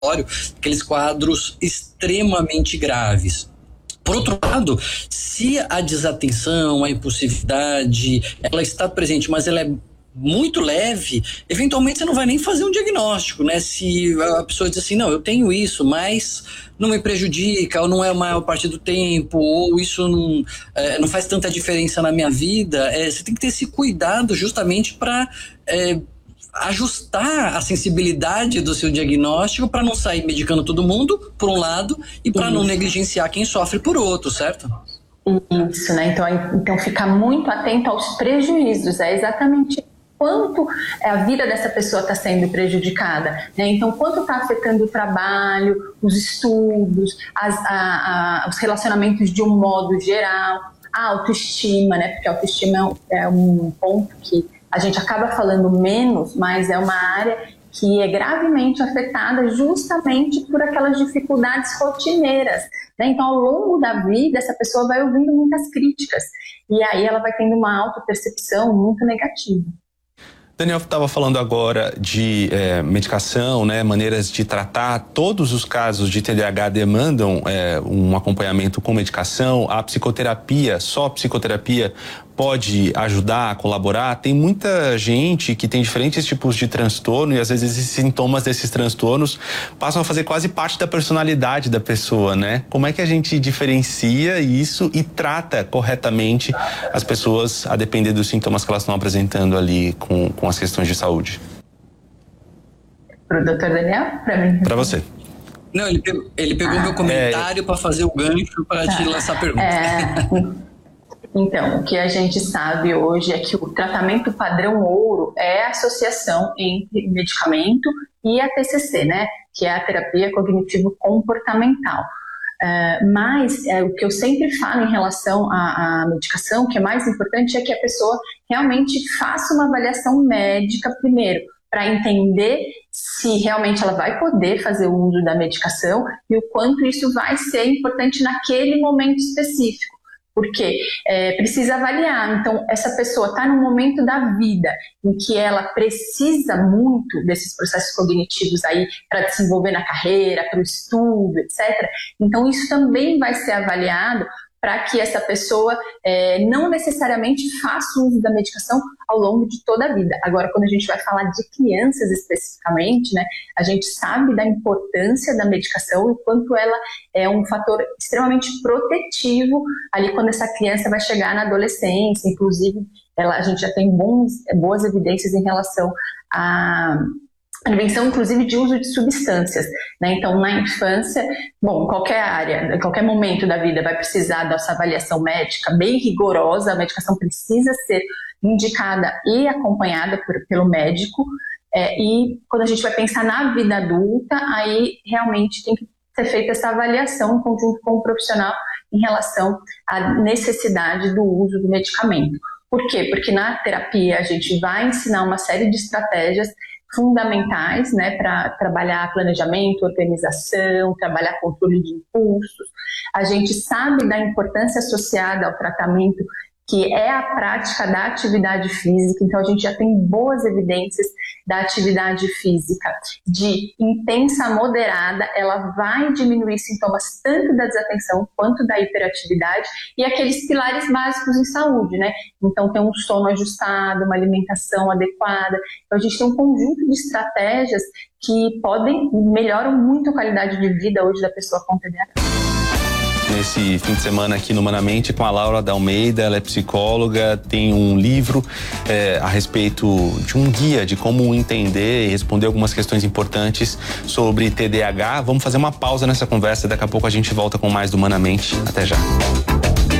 aqueles quadros extremamente graves. Por outro lado, se a desatenção, a impulsividade, ela está presente, mas ela é muito leve, eventualmente você não vai nem fazer um diagnóstico, né? Se a pessoa diz assim, não, eu tenho isso, mas não me prejudica, ou não é a maior parte do tempo, ou isso não faz tanta diferença na minha vida, você tem que ter esse cuidado justamente para ajustar a sensibilidade do seu diagnóstico para não sair medicando todo mundo, por um lado, e para não negligenciar quem sofre por outro, certo? Isso, né? Então ficar muito atento aos prejuízos, é exatamente quanto a vida dessa pessoa está sendo prejudicada, né? Então, quanto está afetando o trabalho, os estudos, os relacionamentos de um modo geral, a autoestima, né? Porque a autoestima é um ponto que a gente acaba falando menos, mas é uma área que é gravemente afetada justamente por aquelas dificuldades rotineiras, né? Então, ao longo da vida, essa pessoa vai ouvindo muitas críticas e aí ela vai tendo uma autopercepção muito negativa. Daniel estava falando agora de medicação, né, maneiras de tratar. Todos os casos de TDAH demandam um acompanhamento com medicação. A psicoterapia, só a psicoterapia pode ajudar a colaborar. Tem muita gente que tem diferentes tipos de transtorno e às vezes esses sintomas desses transtornos passam a fazer quase parte da personalidade da pessoa, né? Como é que a gente diferencia isso e trata corretamente as pessoas a depender dos sintomas que elas estão apresentando ali com as questões de saúde? Para o doutor Daniel? Para mim? Para você. Não, ele pegou meu comentário para fazer o gancho para te lançar a pergunta. Então, o que a gente sabe hoje é que o tratamento padrão ouro é a associação entre medicamento e a TCC, né? Que é a terapia cognitivo-comportamental. Mas o que eu sempre falo em relação à medicação, que é mais importante, é que a pessoa realmente faça uma avaliação médica primeiro, para entender se realmente ela vai poder fazer o uso da medicação e o quanto isso vai ser importante naquele momento específico. Porque precisa avaliar. Então, essa pessoa está num momento da vida em que ela precisa muito desses processos cognitivos aí para desenvolver na carreira, para o estudo, etc. Então, isso também vai ser avaliado para que essa pessoa não necessariamente faça uso da medicação ao longo de toda a vida. Agora, quando a gente vai falar de crianças especificamente, né, a gente sabe da importância da medicação e o quanto ela é um fator extremamente protetivo ali quando essa criança vai chegar na adolescência. Inclusive, a gente já tem boas evidências em relação à prevenção, inclusive, de uso de substâncias, né? Então, na infância, qualquer área, em qualquer momento da vida vai precisar dessa avaliação médica bem rigorosa, a medicação precisa ser indicada e acompanhada pelo médico, e quando a gente vai pensar na vida adulta, aí realmente tem que ser feita essa avaliação em conjunto com o profissional em relação à necessidade do uso do medicamento. Por quê? Porque na terapia a gente vai ensinar uma série de estratégias fundamentais, né, para trabalhar planejamento, organização, trabalhar controle de impulsos. A gente sabe da importância associada ao tratamento, que é a prática da atividade física. Então, a gente já tem boas evidências da atividade física de intensa a moderada, ela vai diminuir sintomas tanto da desatenção quanto da hiperatividade e aqueles pilares básicos em saúde, né? Então, tem um sono ajustado, uma alimentação adequada. Então, a gente tem um conjunto de estratégias que melhoram muito a qualidade de vida hoje da pessoa com TDAH. Nesse fim de semana aqui no Humanamente com a Laura da Almeida, ela é psicóloga, tem um livro a respeito de um guia de como entender e responder algumas questões importantes sobre TDAH. Vamos fazer uma pausa nessa conversa, daqui a pouco a gente volta com mais do Humanamente. Até já.